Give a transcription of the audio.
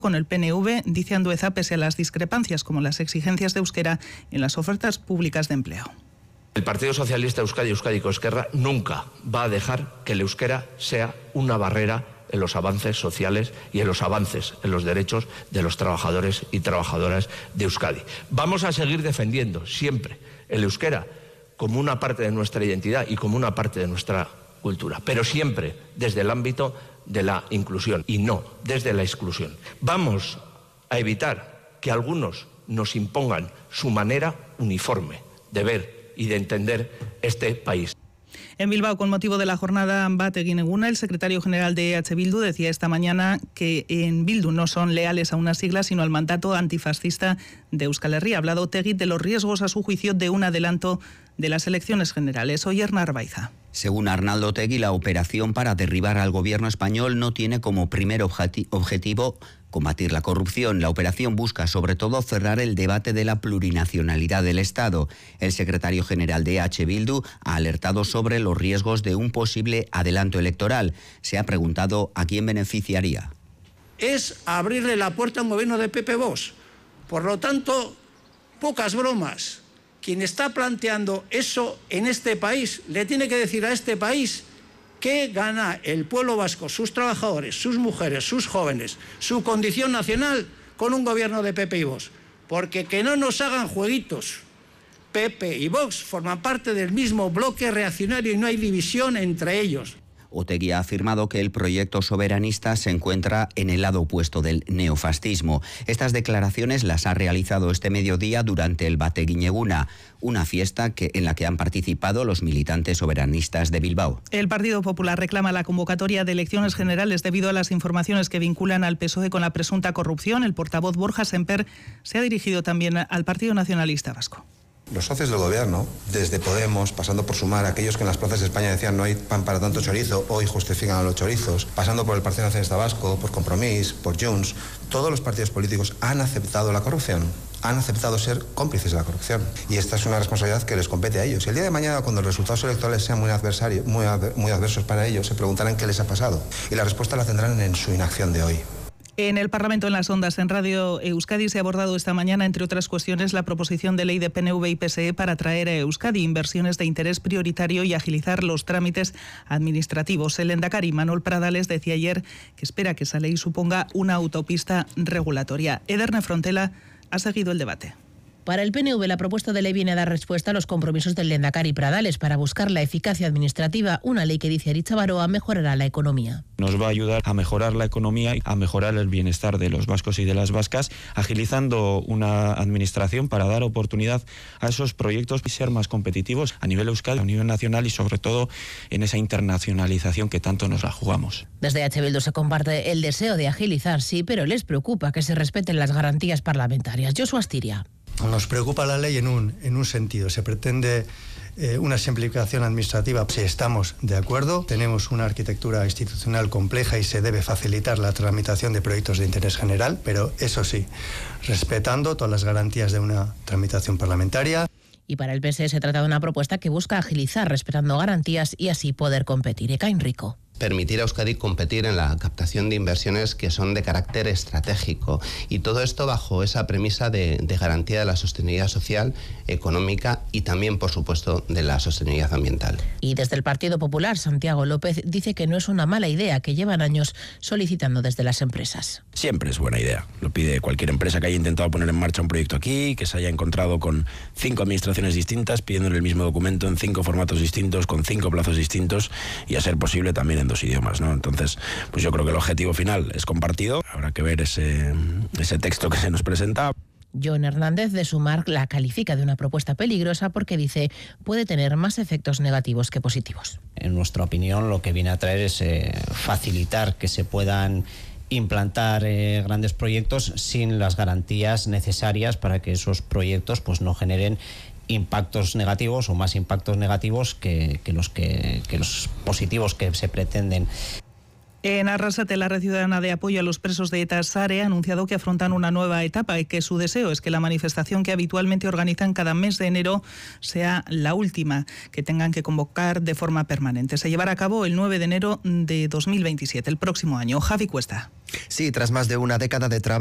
con el PNV, dice Andueza, pese a las discrepancias como las exigencias de euskera en las ofertas públicas de empleo. El Partido Socialista Euskadi Esquerra nunca va a dejar que el euskera sea una barrera en los avances sociales y en los avances en los derechos de los trabajadores y trabajadoras de Euskadi. Vamos a seguir defendiendo siempre el euskera como una parte de nuestra identidad y como una parte de nuestra cultura, pero siempre desde el ámbito de la inclusión y no desde la exclusión. Vamos a evitar que algunos nos impongan su manera uniforme de ver y de entender este país. En Bilbao, con motivo de la jornada Bat Egin Eguna, el secretario general de EH Bildu decía esta mañana que en Bildu no son leales a una sigla, sino al mandato antifascista de Euskal Herria. Ha hablado Otegi de los riesgos, a su juicio, de un adelanto de las elecciones generales. Hoy Hernán Baiza. Según Arnaldo Otegi, la operación para derribar al gobierno español no tiene como primer objetivo combatir la corrupción. La operación busca sobre todo cerrar el debate de la plurinacionalidad del Estado. El secretario general de EH Bildu ha alertado sobre los riesgos de un posible adelanto electoral. Se ha preguntado a quién beneficiaría. Es abrirle la puerta a un gobierno de Pepe Vox. Por lo tanto, pocas bromas. Quien está planteando eso en este país le tiene que decir a este país qué gana el pueblo vasco, sus trabajadores, sus mujeres, sus jóvenes, su condición nacional con un gobierno de Pepe y Vox. Porque que no nos hagan jueguitos. Pepe y Vox forman parte del mismo bloque reaccionario y no hay división entre ellos. Otegi ha afirmado que el proyecto soberanista se encuentra en el lado opuesto del neofascismo. Estas declaraciones las ha realizado este mediodía durante el Bat Egin Eguna, una fiesta en la que han participado los militantes soberanistas de Bilbao. El Partido Popular reclama la convocatoria de elecciones generales debido a las informaciones que vinculan al PSOE con la presunta corrupción. El portavoz Borja Semper se ha dirigido también al Partido Nacionalista Vasco. Los socios del gobierno, desde Podemos, pasando por Sumar, aquellos que en las plazas de España decían no hay pan para tanto chorizo, hoy justifican a los chorizos, pasando por el Partido Nacionalista Vasco, por Compromís, por Junts, todos los partidos políticos han aceptado la corrupción, han aceptado ser cómplices de la corrupción. Y esta es una responsabilidad que les compete a ellos. Y el día de mañana, cuando los resultados electorales sean muy adversos para ellos, se preguntarán qué les ha pasado. Y la respuesta la tendrán en su inacción de hoy. En el Parlamento, en las ondas, en Radio Euskadi, se ha abordado esta mañana, entre otras cuestiones, la proposición de ley de PNV y PSE para traer a Euskadi inversiones de interés prioritario y agilizar los trámites administrativos. El lehendakari Manuel Pradales decía ayer que espera que esa ley suponga una autopista regulatoria. Ederne Frontela ha seguido el debate. Para el PNV, la propuesta de ley viene a dar respuesta a los compromisos del lehendakari Pradales para buscar la eficacia administrativa, una ley que, dice Aritz Baroa, mejorará la economía. Nos va a ayudar a mejorar la economía, a mejorar el bienestar de los vascos y de las vascas, agilizando una administración para dar oportunidad a esos proyectos y ser más competitivos a nivel euskadi, a nivel nacional y sobre todo en esa internacionalización que tanto nos la jugamos. Desde EH Bildu se comparte el deseo de agilizar, sí, pero les preocupa que se respeten las garantías parlamentarias. Josu Astiria. Nos preocupa la ley en un sentido. Se pretende una simplificación administrativa. Si estamos de acuerdo, tenemos una arquitectura institucional compleja y se debe facilitar la tramitación de proyectos de interés general, pero eso sí, respetando todas las garantías de una tramitación parlamentaria. Y para el PSE se trata de una propuesta que busca agilizar respetando garantías y así poder competir. Ekain Rico. Permitir a Euskadi competir en la captación de inversiones que son de carácter estratégico y todo esto bajo esa premisa de garantía de la sostenibilidad social, económica y también, por supuesto, de la sostenibilidad ambiental. Y desde el Partido Popular, Santiago López dice que no es una mala idea, que llevan años solicitando desde las empresas. Siempre es buena idea. Lo pide cualquier empresa que haya intentado poner en marcha un proyecto aquí, que se haya encontrado con 5 administraciones distintas, pidiéndole el mismo documento en 5 formatos distintos, con 5 plazos distintos y, a ser posible, también en 2 idiomas, ¿no? Entonces, pues yo creo que el objetivo final es compartido. Habrá que ver ese texto que se nos presenta. Jon Hernández de Sumar la califica de una propuesta peligrosa porque dice puede tener más efectos negativos que positivos. En nuestra opinión, lo que viene a traer es facilitar que se puedan implantar grandes proyectos sin las garantías necesarias para que esos proyectos pues no generen impactos negativos o más impactos negativos que los positivos que se pretenden. En Arrasate, la Red Ciudadana de Apoyo a los Presos de ETA, SARE, ha anunciado que afrontan una nueva etapa y que su deseo es que la manifestación que habitualmente organizan cada mes de enero sea la última que tengan que convocar de forma permanente. Se llevará a cabo el 9 de enero de 2027, el próximo año. Javi Cuesta. Sí, tras más de una década de trabajo